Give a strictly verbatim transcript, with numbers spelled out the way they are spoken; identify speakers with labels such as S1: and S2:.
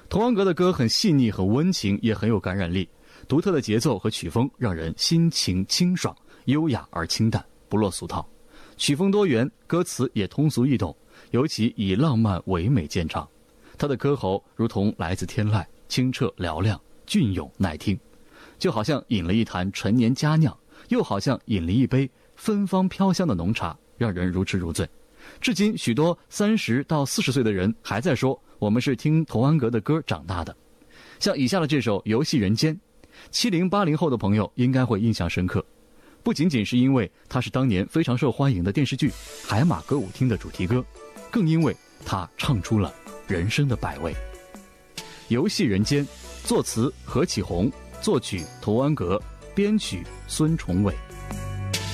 S1: 童安格的歌很细腻很温情，也很有感染力，独特的节奏和曲风让人心情清爽，优雅而清淡，不落俗套。曲风多元，歌词也通俗易懂，尤其以浪漫唯美见长。他的歌喉如同来自天籁，清澈嘹亮，隽永耐听，就好像饮了一坛陈年佳酿，又好像饮了一杯芬芳飘香的浓茶，让人如痴如醉。至今许多三十到四十岁的人还在说我们是听童安格的歌长大的。像以下的这首《游戏人间》，七零八零后的朋友应该会印象深刻，不仅仅是因为它是当年非常受欢迎的电视剧《海马歌舞厅》的主题歌，更因为它唱出了人生的百味。游戏人间，作词何启宏，作曲童安格，编曲孙崇伟。